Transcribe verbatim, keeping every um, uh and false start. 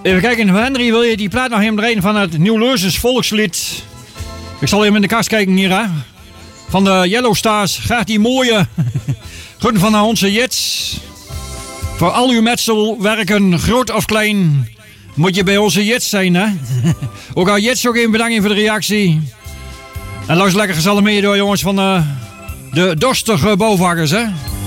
Even kijken, Henry, wil je die plaat nog even draaien van het Nieuw-Leusens volkslied? Ik zal even in de kast kijken hier, hè. Van de Yellow Stars. Graag die mooie groeten van onze Jets. Voor al uw metselwerken, groot of klein, moet je bij onze Jets zijn, hè. Ook al Jets ook even bedanken voor de reactie. En luister lekker gezellig mee door, jongens, van de, de dorstige bouwvakkers, hè.